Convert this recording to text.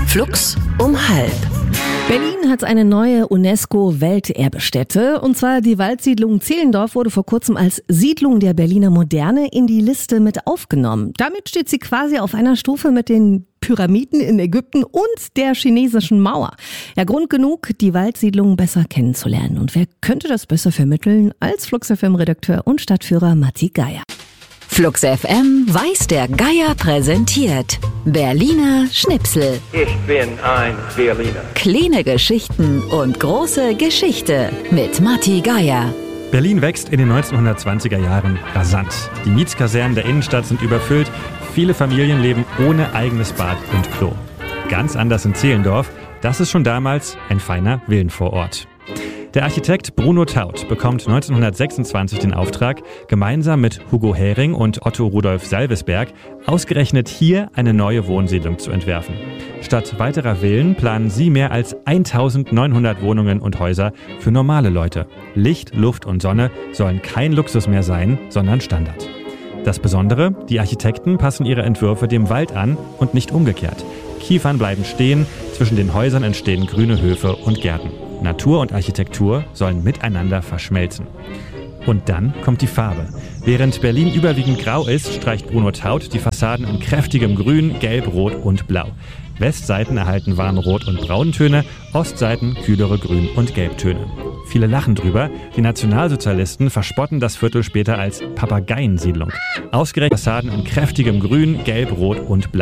Flux um halb. Berlin hat eine neue UNESCO-Welterbestätte, und zwar die Waldsiedlung Zehlendorf wurde vor kurzem als Siedlung der Berliner Moderne in die Liste mit aufgenommen. Damit steht sie quasi auf einer Stufe mit den Pyramiden in Ägypten und der chinesischen Mauer. Ja, Grund genug, die Waldsiedlung besser kennenzulernen. Und wer könnte das besser vermitteln als Flux FM-Redakteur und Stadtführer Matti Geier? Flux FM weiß der Geier präsentiert. Berliner Schnipsel. Ich bin ein Berliner. Kleine Geschichten und große Geschichte mit Matti Geier. Berlin wächst in den 1920er Jahren rasant. Die Mietskasernen der Innenstadt sind überfüllt. Viele Familien leben ohne eigenes Bad und Klo. Ganz anders in Zehlendorf. Das ist schon damals ein feiner Villenvorort. Der Architekt Bruno Taut bekommt 1926 den Auftrag, gemeinsam mit Hugo Hering und Otto Rudolf Salvesberg ausgerechnet hier eine neue Wohnsiedlung zu entwerfen. Statt weiterer Villen planen sie mehr als 1900 Wohnungen und Häuser für normale Leute. Licht, Luft und Sonne sollen kein Luxus mehr sein, sondern Standard. Das Besondere, die Architekten passen ihre Entwürfe dem Wald an und nicht umgekehrt. Kiefern bleiben stehen, zwischen den Häusern entstehen grüne Höfe und Gärten. Natur und Architektur sollen miteinander verschmelzen. Und dann kommt die Farbe. Während Berlin überwiegend grau ist, streicht Bruno Taut die Fassaden in kräftigem Grün, Gelb, Rot und Blau. Westseiten erhalten warme Rot- und Brauntöne, Ostseiten kühlere Grün- und Gelbtöne. Viele lachen drüber. Die Nationalsozialisten verspotten das Viertel später als Papageiensiedlung. Ausgerechnet Fassaden in kräftigem Grün, Gelb, Rot und Blau.